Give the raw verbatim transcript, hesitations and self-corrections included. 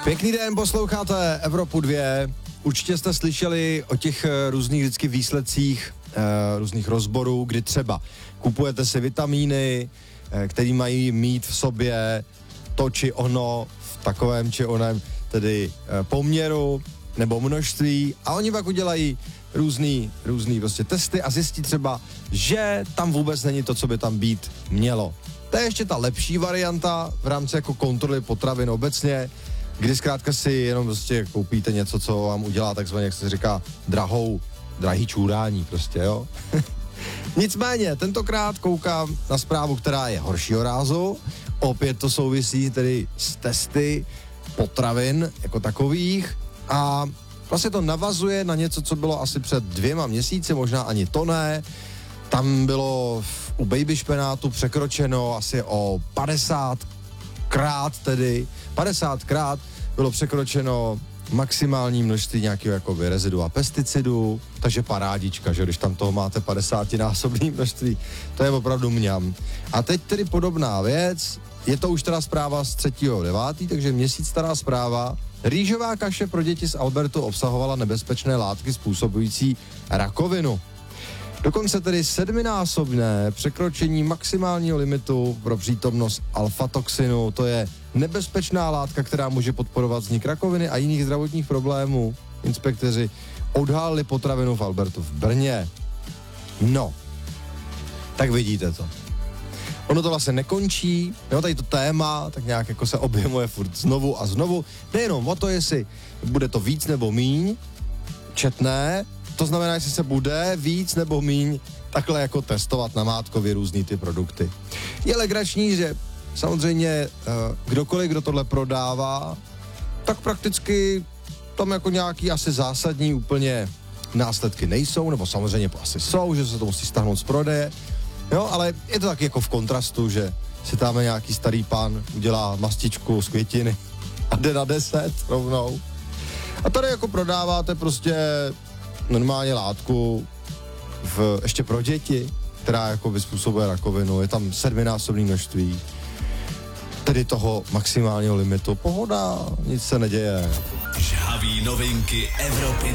Pěkný den, posloucháte Evropu dvě. Určitě jste slyšeli o těch různých vždycky výsledcích, různých rozborů, kdy třeba kupujete si vitamíny, které mají mít v sobě to či ono v takovém či oném tedy poměru nebo množství a oni pak udělají různý, různý prostě testy a zjistí třeba, že tam vůbec není to, co by tam být mělo. To je ještě ta lepší varianta v rámci jako kontroly potravin obecně, kdy zkrátka si jenom prostě koupíte něco, co vám udělá takzvaně, jak se říká, drahou, drahý čůrání prostě, jo. Nicméně, tentokrát koukám na zprávu, která je horšího rázu. Opět to souvisí tedy s testy potravin jako takových a vlastně to navazuje na něco, co bylo asi před dvěma měsíci, možná ani to ne. Tam bylo u baby špenátu překročeno asi o padesát krát tedy, padesát krát bylo překročeno maximální množství nějakého jakoby rezidua pesticidů, takže parádička, že když tam toho máte padesátinásobné množství, to je opravdu mňam. A teď tedy podobná věc, je to už teda zpráva z třetího devátého takže měsíc stará zpráva. Rýžová kaše pro děti z Albertu obsahovala nebezpečné látky způsobující rakovinu. Dokonce tedy sedminásobné překročení maximálního limitu pro přítomnost alfatoxinu, to je nebezpečná látka, která může podporovat vznik rakoviny a jiných zdravotních problémů. Inspektoři odhalili potravinu v Albertu v Brně. No, tak vidíte to. Ono to vlastně nekončí, jo, tady to téma tak nějak jako se objevuje furt znovu a znovu. Nejenom o to, jestli bude to víc nebo míň, četné, to znamená, jestli se bude víc nebo míň takhle jako testovat namátkově různý ty produkty. Je legrační, že samozřejmě kdokoliv, kdo tohle prodává, tak prakticky tam jako nějaký asi zásadní úplně následky nejsou, nebo samozřejmě asi jsou, že se to musí stáhnout z prodeje, jo, ale je to tak jako v kontrastu, že si tam nějaký starý pán udělá mastičku z květiny a jde na deset rovnou. A tady jako prodáváte prostě normálně látku v, ještě pro děti, která jako vyspůsobuje rakovinu, je tam sedminásobné množství, tedy toho maximálního limitu. Pohoda, nic se neděje. Žhavý novinky Evropy